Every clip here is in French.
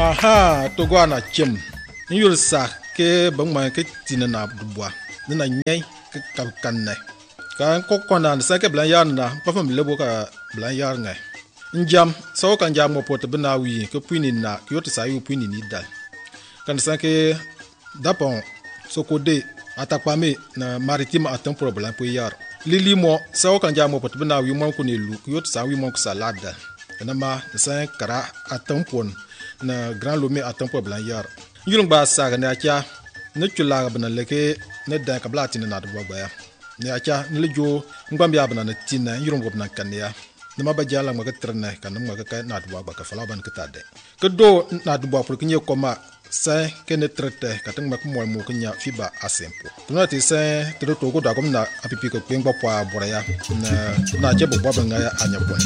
Aha, Togo na chem. Nyul sa ke bangma ke tinana dubwa. Nina nyai ke kanne. Kan kokona sa ke blan yar na pa fam lebo ka blan yar ngai. Njam so kan jam mo pot bina wi ke puni na ke yot sa yu puni ni dal. Kan sa ke dapon sokode atakpame na maritime atam problem po yar. Lili mo so kan jam mo pot bina wi mo ko ne lu ke yot sa wi mo ko salada. Nama sa kara atam pon na grand lomé atam problem yar. Yulung ba sa ga na kya ne chula bana leke ne dan ka blati na do gba ya. Ne acha ne lejo ngam ya bana na tina yulung go bana kan ya. Ne ma ba jala ma ka trna kan ma ka na do gba ka fala ban ka tade. Ke do na do pour que nye koma sa ke ne trete ka tang ma ko mo ko nya fiba asempo. Tuna ti sa te do to go da kom na apipi ko pengba pa bora ya na je bo ba nga ya anya pon.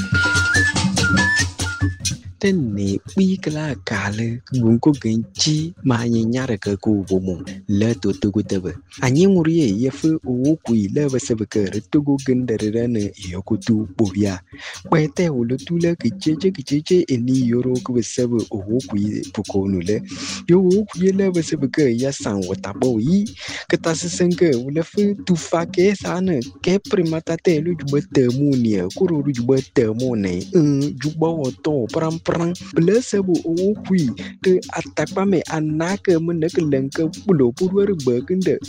Tene bigla kale gunko genchi ma nyara ka ku bomo le to go debe anyi nguriye yefu o ku ile ba sebe ka to go gendere ne yokutu bobia kwete o le tule kicheche eni yoro ku sebe o ku poko nule yo o ku ile ba sebe ka ya san wata boyi kata sesenke o le fu tu fa ke sana ke primata te lu jubete munia ku ru jubete mone jubo to pram prang blesebo o kui te atakpa me anaka meneke lenke pulo purwer bekende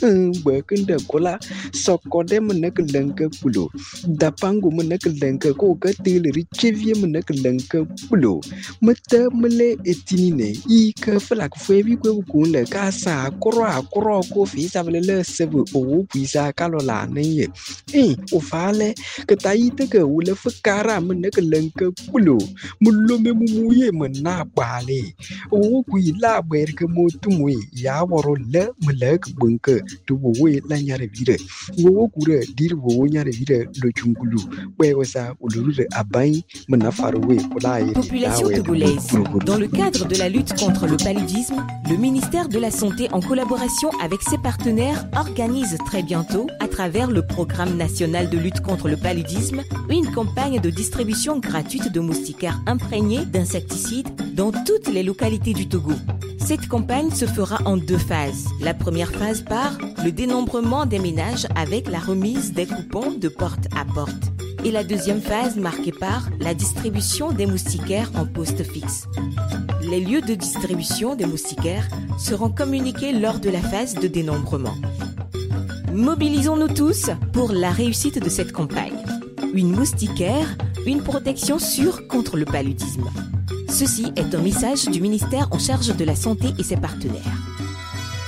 kola sokode meneke lenke pulo dapangu meneke lenke ko gatil richevie meneke lenke pulo mete mele etinine I ke flak febi ko kunle kasa koro ko fi sabele le sebo o kui sa kalola ne o fale ke taite ke ule fakara meneke lenke pulo mulome muye mena bale o kui la ber ke motumwe ya woro le melek bunke to we la nyare vire wo kure dir wo nyare vire lo chungulu we wasa uluru abai mena farwe kula population togolaise. Dans le cadre de la lutte contre le paludisme, le ministère de la Santé en collaboration avec ses partenaires organise très bientôt à travers le programme national de lutte contre le paludisme une campagne de distribution gratuite de moustiquaires imprégnés d'insecticides dans toutes les localités du Togo. Cette campagne se fera en 2 phases. La première phase par le dénombrement des ménages avec la remise des coupons de porte à porte. Et la deuxième phase marquée par la distribution des moustiquaires en poste fixe. Les lieux de distribution des moustiquaires seront communiqués lors de la phase de dénombrement. Mobilisons-nous tous pour la réussite de cette campagne. Une moustiquaire, une protection sûre contre le paludisme. Ceci est un message du ministère en charge de la santé et ses partenaires.